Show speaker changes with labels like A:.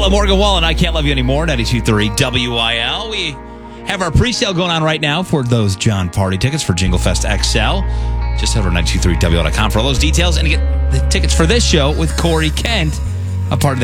A: Morgan Wallen, I Can't Love You Anymore, 92.3 WIL. We have our pre-sale going on right now for those John Party tickets for Jingle Fest XL. Just head over to 92.3WIL.com for all those details and get the tickets for this show with Corey Kent, a part of